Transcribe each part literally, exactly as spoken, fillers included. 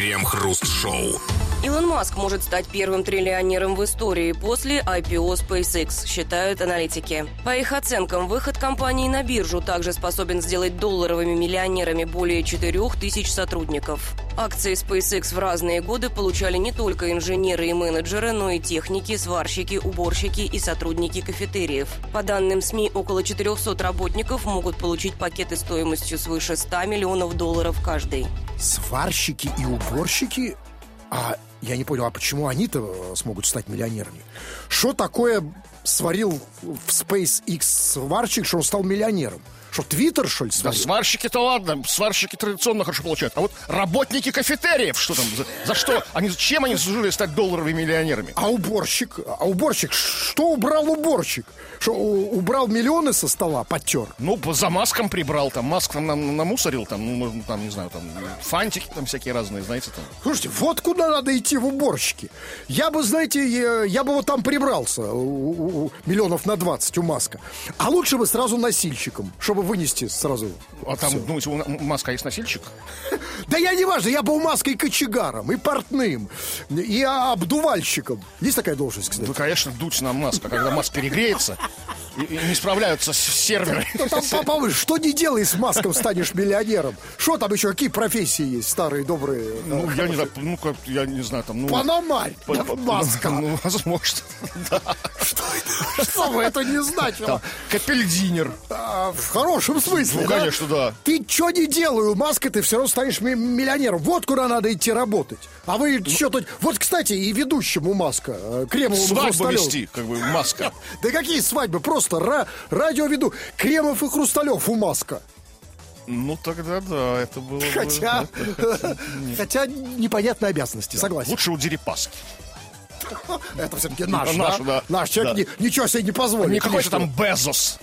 Крем-хруст-шоу. Илон Маск может стать первым триллионером в истории после ай пи о SpaceX, считают аналитики. По их оценкам, выход компании на биржу также способен сделать долларовыми миллионерами более четырех тысяч сотрудников. Акции SpaceX в разные годы получали не только инженеры и менеджеры, но и техники, сварщики, уборщики и сотрудники кафетериев. По данным СМИ, около четырехсот работников могут получить пакеты стоимостью свыше ста миллионов долларов каждый. Сварщики и уборщики? А я не понял, а почему они-то смогут стать миллионерами? Что такое сварил в SpaceX сварщик, что он стал миллионером? Что, Твиттер, что ли, сварил? Да сварщики-то ладно, сварщики традиционно хорошо получают. А вот работники кафетериев, что там, за, за что? Они, чем они заслужили стать долларовыми миллионерами? А уборщик? А уборщик? Что убрал уборщик? Что, убрал миллионы со стола, подтер? Ну, за Маском прибрал, там, Маск там нам намусорил, там, ну, там, не знаю, там, фантики там всякие разные, знаете, там. Слушайте, вот куда надо идти в уборщики. Я бы, знаете, я, я бы вот там прибрался, у, у, миллионов на двадцать у Маска. А лучше бы сразу носильщиком, чтобы вынести сразу. А там, всё. думаете, у Маска есть носильщик? Да я не важно, я бы у Маска и кочегаром, и портным, и обдувальщиком. Есть такая должность, кстати? Ну, конечно, дуть на Маска, когда Маск перегреется и, и не справляются с серверами. Ну, там, папа, что не делай с Маском, станешь миллионером. Что там еще, какие профессии есть, старые, добрые? Ну, я не знаю, ну, как, я не знаю, там, ну... Пономарь, По- по- Маска. Ну, возможно, да. Что это? Что бы это не значило? Там, капельдинер. А, в хорошем смысле, Ну, да? конечно, да. Ты что не делаю, Маска, ты все равно станешь ми- миллионером. Вот куда надо идти работать. А вы что тут... Вот, кстати, и ведущему Маска, э, Кремову Свадьбу Хрусталеву. вести, как бы, Маска. Да какие свадьбы? Просто ра- радио веду. Кремов и Хрусталев у Маска. Ну, тогда да, это было бы... Хотя, хотя непонятные обязанности, согласен. Лучше у Дерипаски. Это все-таки наш, Это наш, да? да. Наш человек Да. ни- ничего себе не позволит. Не какой-то лишнего. там Безос.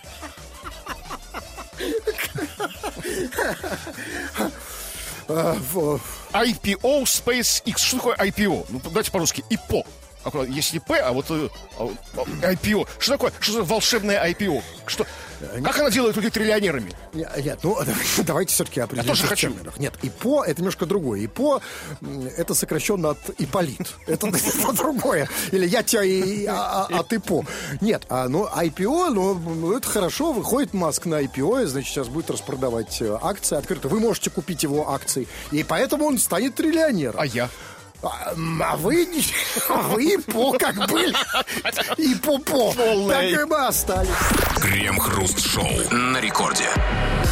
А, в- ай пи о SpaceX. Что такое ай пи о? Ну, давайте по-русски. ИПО. Аккуратно. Есть ИП, а вот э, а, а, ай пи о. Что такое? Что за волшебное ай пи о? Что? Как она делает людей триллионерами? Нет, нет, ну давайте все-таки определимся тоже в хочу. терминах. Нет, ИПО это немножко другое. ИПО м, это сокращенно от Ипполит. Это, это другое. Или я тебя и, а, а, от ИПО. Нет, а, ну ай пи о, ну, ну это хорошо. Выходит Маск на ай пи о, значит сейчас будет распродавать э, акции открыто. Вы можете купить его акции. И поэтому он станет триллионером. А я? А, а вы, не- вы ИПО как были. ИПО-по. Полный. Так и мы остались. Крем-хруст-шоу на рекорде.